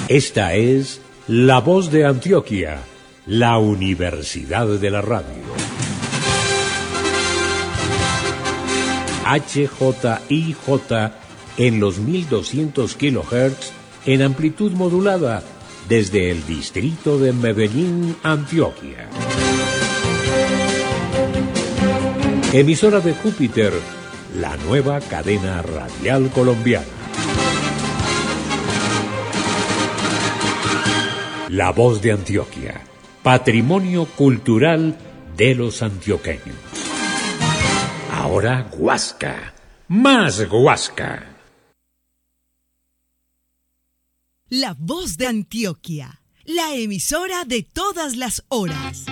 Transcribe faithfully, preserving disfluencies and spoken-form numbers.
Esta es La Voz de Antioquia, la Universidad de la Radio. H J I J en los mil doscientos kilohertz en amplitud modulada desde el distrito de Medellín, Antioquia. Emisora de Júpiter, la nueva cadena radial colombiana. La Voz de Antioquia, patrimonio cultural de los antioqueños. Ahora Guasca, más Guasca. La Voz de Antioquia, la emisora de todas las horas.